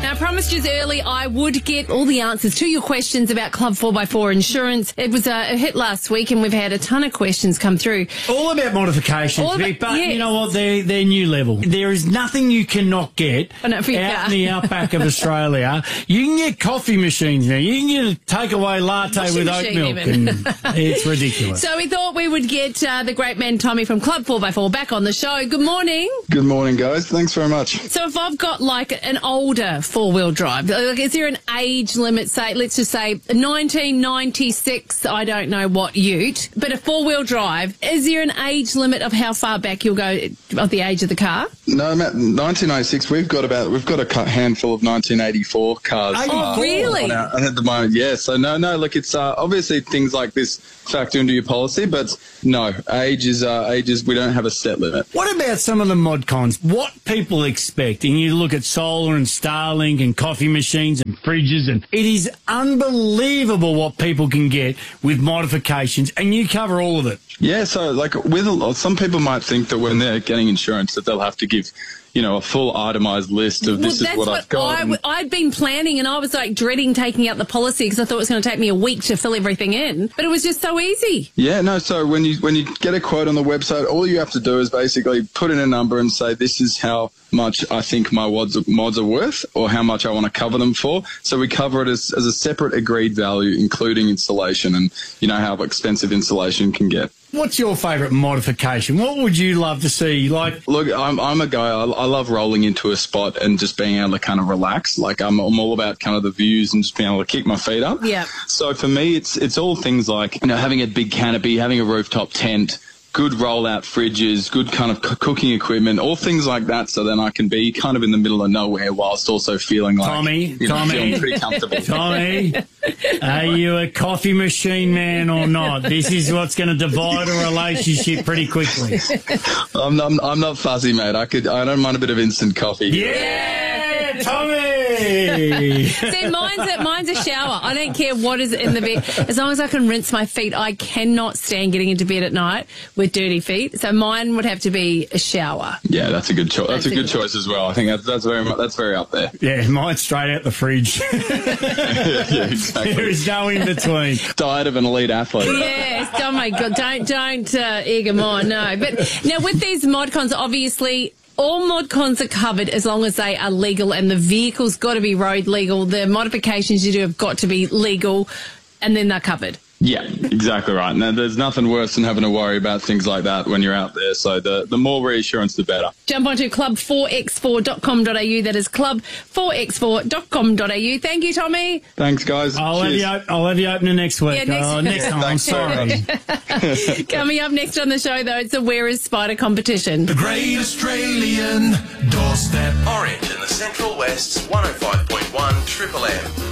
Now, I promised you early I would get all the answers to your questions about Club 4x4 insurance. It was a hit last week and we've had a ton of questions come through. All about modifications, but you know what? They're new level. There is nothing you cannot get out in the outback of Australia. You can get coffee machines now. You can get a takeaway latte with oat milk. And it's ridiculous. So we thought we would get the great man Tommy from Club 4x4 back on the show. Good morning. Good morning, guys. Thanks very much. So if I've got like an older four-wheel drive, like, is there an age limit, say, let's just say 1996, I don't know what ute, but a four-wheel drive, is there an age limit of how far back you'll go of the age of the car? No, Matt, 1996, we've got a handful of 1984 cars. Oh, really? At the moment, yeah. So no, look, it's obviously things like this factor into your policy, but no, age is we don't have a set limit. What about some of the mod cons? What people expect, and you look at solar and Starlink and coffee machines and fridges, and it is unbelievable what people can get with modifications, and you cover all of it. Yeah, so like some people might think that when they're getting insurance that they'll have to give, a full itemised list of this is what I've got. I'd been planning and I was like dreading taking out the policy because I thought it was going to take me a week to fill everything in, but it was just so easy. Yeah, no, so when you get a quote on the website, all you have to do is basically put in a number and say this is how much I think my mods are worth or how much I want to cover them for. So we cover it as a separate agreed value, including installation, and you know how expensive installation can get. What's your favourite modification? What would you love to see? Like, look, I'm a guy. I love rolling into a spot and just being able to kind of relax. Like I'm all about kind of the views and just being able to kick my feet up. Yeah. So for me, it's all things like having a big canopy, having a rooftop tent, good rollout fridges, good kind of cooking equipment, all things like that, so then I can be kind of in the middle of nowhere whilst also feeling like feeling pretty comfortable. Tommy, are you a coffee machine man or not? This is what's going to divide a relationship pretty quickly. I'm not fussy, mate. I don't mind a bit of instant coffee. Yeah, Tommy. See, mine's a shower. I don't care what is in the bed. As long as I can rinse my feet, I cannot stand getting into bed at night with dirty feet. So mine would have to be a shower. Yeah, that's a good choice. That's a good choice as well. I think that's very up there. Yeah, mine's straight out the fridge. Yeah, exactly. There is no in between. Diet of an elite athlete. Yes. Oh my God. Don't egg them on. No. But now with these mod cons, obviously, all mod cons are covered as long as they are legal and the vehicle's got to be road legal. The modifications you do have got to be legal and then they're covered. Yeah, exactly right. Now, there's nothing worse than having to worry about things like that when you're out there. So the more reassurance, the better. Jump onto club4x4.com.au. That is club4x4.com.au. Thank you, Tommy. Thanks, guys. I'll have you opening next week. Yeah, next time. I'm sorry. Coming up next on the show, though, it's a Where is Spider competition. The Great Australian Doorstep. Orange in the Central West's 105.1 Triple M.